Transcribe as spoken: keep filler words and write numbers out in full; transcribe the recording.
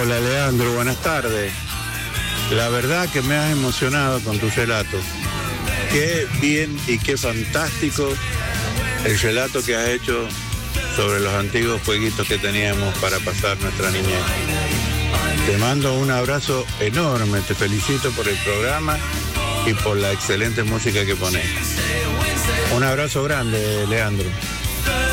Hola Leandro, buenas tardes. La verdad que me has emocionado con tu relato. Qué bien y qué fantástico el relato que has hecho sobre los antiguos jueguitos que teníamos para pasar nuestra niñez. Te mando un abrazo enorme, te felicito por el programa y por la excelente música que pones. Un abrazo grande, Leandro.